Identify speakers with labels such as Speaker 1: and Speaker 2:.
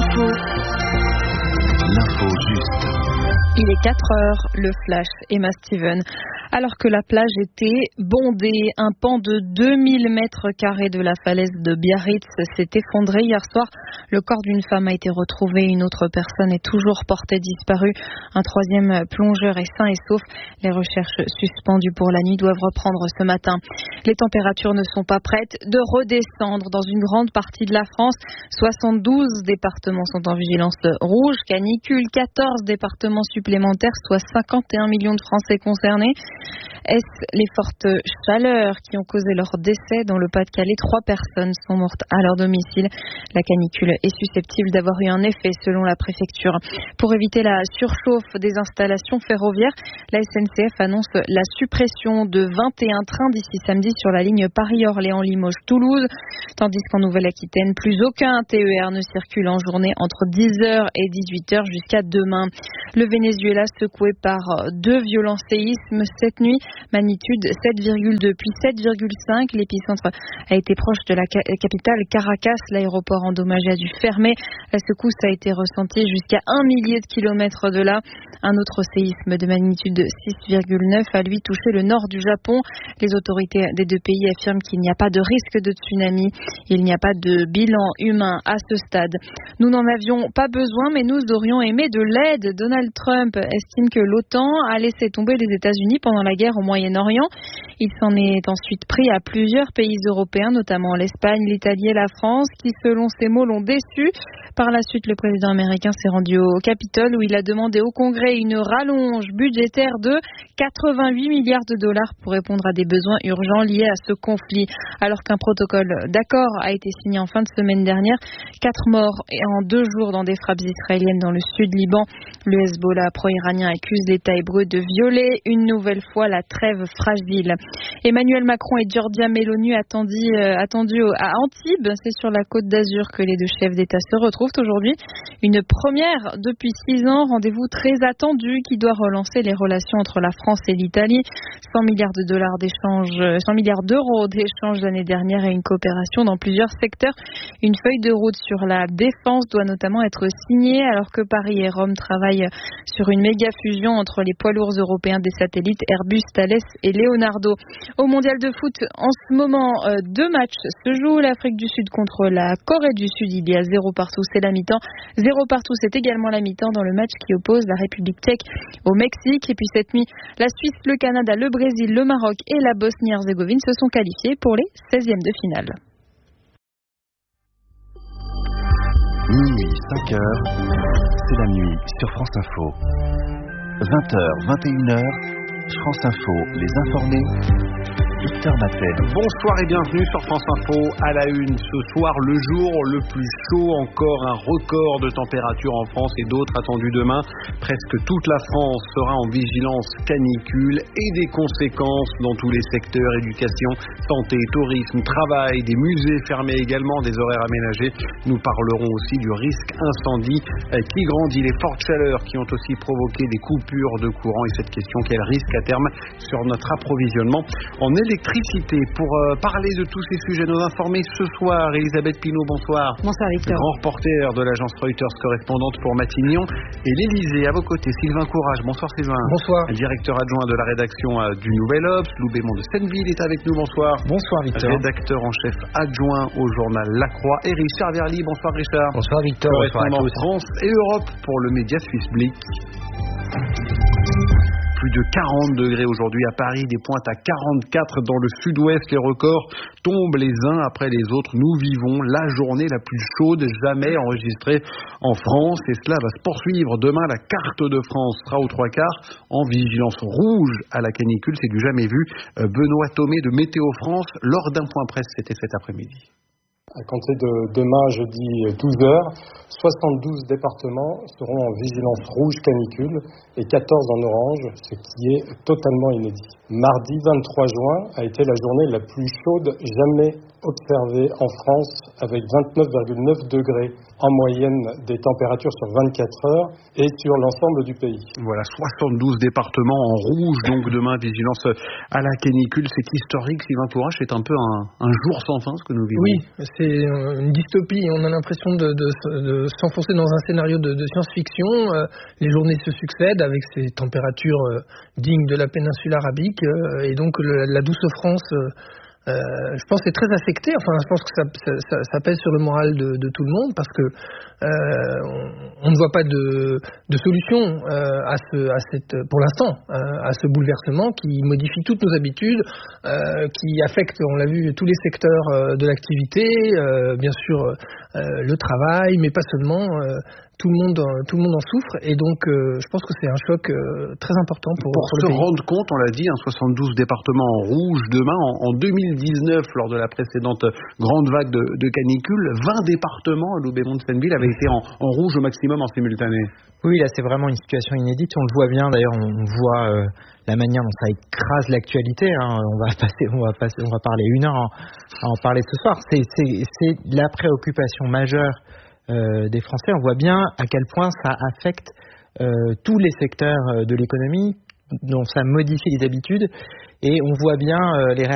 Speaker 1: L'info juste.
Speaker 2: Il est 4 heures, le flash, Emma Steven. Alors que la plage était bondée, un pan de 2000 mètres carrés de la falaise de Biarritz s'est effondré hier soir. Le corps d'une femme a été retrouvé, une autre personne est toujours portée disparue. Un troisième plongeur est sain et sauf. Les recherches suspendues pour la nuit doivent reprendre ce matin. Les températures ne sont pas prêtes de redescendre dans une grande partie de la France. 72 départements sont en vigilance rouge, canicule, 14 départements supplémentaires, soit 51 millions de Français concernés. Est-ce les fortes chaleurs qui ont causé leur décès dans le Pas-de-Calais? 3 personnes sont mortes à leur domicile. La canicule est susceptible d'avoir eu un effet selon la préfecture. Pour éviter la surchauffe des installations ferroviaires, la SNCF annonce la suppression de 21 trains d'ici samedi sur la ligne Paris-Orléans-Limoges-Toulouse, tandis qu'en Nouvelle-Aquitaine, plus aucun TER ne circule en journée entre 10h et 18h jusqu'à demain. Le Venezuela secoué par 2 violents séismes cette nuit, magnitude 7,2 puis 7,5. L'épicentre a été proche de la capitale Caracas. L'aéroport endommagé a dû fermer. La secousse a été ressentie jusqu'à 1 millier de kilomètres de là. Un autre séisme de magnitude 6,9 a lui touché le nord du Japon. Les autorités des deux pays affirment qu'il n'y a pas de risque de tsunami. Il n'y a pas de bilan humain à ce stade. Nous n'en avions pas besoin, mais nous aurions aimé de l'aide. Donald Trump estime que l'OTAN a laissé tomber les États-Unis pendant la guerre au Moyen-Orient. Il s'en est ensuite pris à plusieurs pays européens, notamment l'Espagne, l'Italie et la France, qui, selon ses mots, l'ont déçu. Par la suite, le président américain s'est rendu au Capitole où il a demandé au Congrès une rallonge budgétaire de 88 milliards de dollars pour répondre à des besoins urgents liés à ce conflit. Alors qu'un protocole d'accord a été signé en fin de semaine dernière, 4 morts en 2 jours dans des frappes israéliennes dans le sud Liban. Le Hezbollah pro-iranien accuse l'État hébreu de violer une nouvelle fois la trêve fragile. Emmanuel Macron et Giorgia Meloni attendus à Antibes. C'est sur la côte d'Azur que les 2 chefs d'État se retrouvent aujourd'hui. Une première depuis 6 ans, rendez-vous très attendu qui doit relancer les relations entre la France et l'Italie. 100 milliards d'euros d'échanges l'année dernière et une coopération dans plusieurs secteurs. Une feuille de route sur la défense doit notamment être signée alors que Paris et Rome travaillent sur une méga fusion entre les poids lourds européens des satellites Airbus, Thales et Leonardo. Au mondial de foot, en ce moment, 2 matchs se jouent. L'Afrique du Sud contre la Corée du Sud, il y a 0 partout, c'est la mi-temps. 0 partout, c'est également la mi-temps dans le match qui oppose la République tchèque au Mexique. Et puis cette nuit, la Suisse, le Canada, le Brésil, le Maroc et la Bosnie-Herzégovine se sont qualifiés pour les 16e de finale.
Speaker 1: Minuit, 5h, c'est la nuit sur France Info. 20h, 21h, France Info, les informés. Victor Matel.
Speaker 3: Bonsoir et bienvenue sur France Info. À la une ce soir, le jour le plus chaud, encore un record de température en France et d'autres attendus demain. Presque toute la France sera en vigilance canicule et des conséquences dans tous les secteurs, éducation, santé, tourisme, travail, des musées fermés également, des horaires aménagés. Nous parlerons aussi du risque incendie qui grandit, les fortes chaleurs qui ont aussi provoqué des coupures de courant et cette question, quel risque à terme sur notre approvisionnement en électricité. Pour parler de tous ces sujets, nous informer ce soir, Elisabeth Pinault, bonsoir.
Speaker 2: Bonsoir Victor.
Speaker 3: Grand reporter de l'agence Reuters, correspondante pour Matignon et l'Élysée. À vos côtés, Sylvain Courage. Bonsoir Sylvain.
Speaker 4: Bonsoir.
Speaker 3: Directeur adjoint de la rédaction du Nouvel Obs. Lou Bémond de Senneville est avec nous. Bonsoir.
Speaker 4: Bonsoir Victor.
Speaker 3: Rédacteur en chef adjoint au journal La Croix. Et Richard Verly. Bonsoir Richard.
Speaker 4: Bonsoir Victor.
Speaker 3: Correspondant France et Europe pour le média suisse Blick. Plus de 40 degrés aujourd'hui à Paris, des pointes à 44 dans le sud-ouest. Les records tombent les uns après les autres. Nous vivons la journée la plus chaude jamais enregistrée en France et cela va se poursuivre. Demain, la carte de France sera aux 3/4 en vigilance rouge à la canicule. C'est du jamais vu. Benoît Thomé de Météo France, lors d'un point presse, c'était cet après-midi.
Speaker 5: À compter de demain, jeudi 12h, 72 départements seront en vigilance rouge canicule et 14 en orange, ce qui est totalement inédit. Mardi 23 juin a été la journée la plus chaude jamais observée en France avec 29,9 degrés en moyenne des températures sur 24 heures et sur l'ensemble du pays.
Speaker 3: Voilà, 72 départements en rouge, donc demain, vigilance à la canicule. C'est historique, Sylvain Tourache, c'est un peu un jour sans fin ce que nous vivons.
Speaker 4: Oui, c'est une dystopie. On a l'impression de s'enfoncer dans un scénario de science-fiction. Les journées se succèdent avec ces températures dignes de la péninsule arabique. Et donc la douce France... je pense que c'est très affecté. Enfin, je pense que ça pèse sur le moral de tout le monde parce que on ne voit pas de solution pour l'instant à ce bouleversement qui modifie toutes nos habitudes, qui affecte, on l'a vu, tous les secteurs de l'activité, bien sûr le travail, mais pas seulement. Tout le monde en souffre et donc je pense que c'est un choc très important pour
Speaker 3: se
Speaker 4: le pays.
Speaker 3: Rendre compte, on l'a dit, 72 départements en rouge demain. En 2019, lors de la précédente grande vague de canicule, 20 départements à Loubet-Mont-de-Senneville avaient été en rouge au maximum en simultané.
Speaker 6: Oui, là c'est vraiment une situation inédite. On le voit bien, d'ailleurs, on voit la manière dont ça écrase l'actualité. On va parler une heure à en parler ce soir. C'est la préoccupation majeure des Français. On voit bien à quel point ça affecte tous les secteurs de l'économie, dont ça modifie les habitudes, et on voit bien les réactions